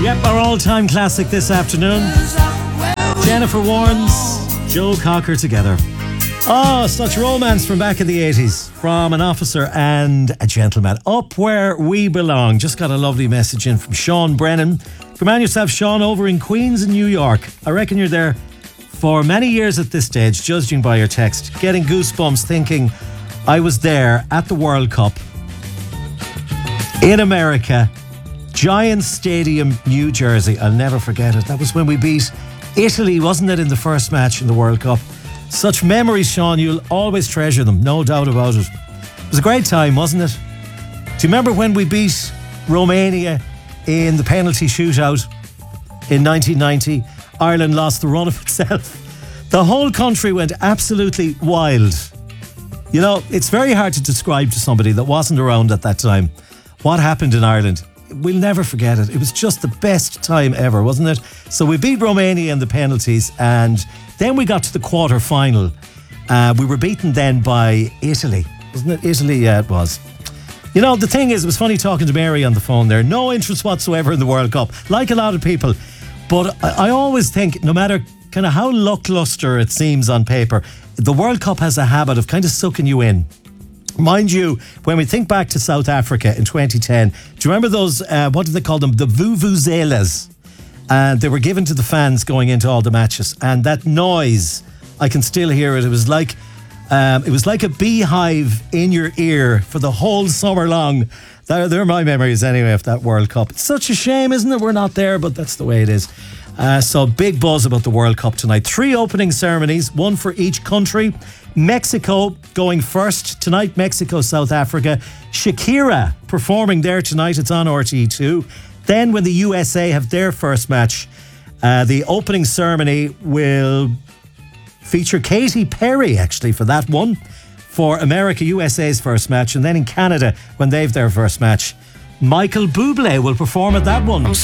Yep, our all-time classic this afternoon. Jennifer Warnes, Joe Cocker together. Oh, such romance from back in the 80s. From an officer and a gentleman. Up where we belong. Just got a lovely message in from Sean Brennan. Command yourself, Sean, over in Queens in New York. I reckon you're there for many years at this stage, judging by your text. Getting goosebumps thinking I was there at the World Cup in America. Giant Stadium, New Jersey. I'll never forget it. That was when we beat Italy, wasn't it, in the first match in the World Cup? Such memories, Sean. You'll always treasure them, no doubt about it. It was a great time, wasn't it? Do you remember when we beat Romania in the penalty shootout in 1990? Ireland lost the run of itself. The whole country went absolutely wild. You know, it's very hard to describe to somebody that wasn't around at that time what happened in Ireland. We'll never forget it. It was just the best time ever, wasn't it? So we beat Romania in the penalties, and then we got to the quarter final. We were beaten then by Italy, wasn't it? Italy, yeah, it was. You know, the thing is, it was funny talking to Mary on the phone there. No interest whatsoever in the World Cup, like a lot of people. But I always think, no matter kind of how lackluster it seems on paper, the World Cup has a habit of kind of sucking you in. Mind you, when we think back to South Africa in 2010, do you remember those, what did they call them? The vuvuzelas. And they were given to the fans going into all the matches. And that noise, I can still hear it. It was like a beehive in your ear for the whole summer long. They're my memories anyway of that World Cup. It's such a shame, isn't it? We're not there, but that's the way it is. So big buzz about the World Cup tonight. 3 opening ceremonies, one for each country. Mexico going first tonight. Mexico, South Africa. Shakira performing there tonight. It's on RTE2. Then when the USA have their first match, the opening ceremony will feature Katy Perry actually for that one. For America, USA's first match. And then in Canada, when they've their first match, Michael Bublé will perform at that one.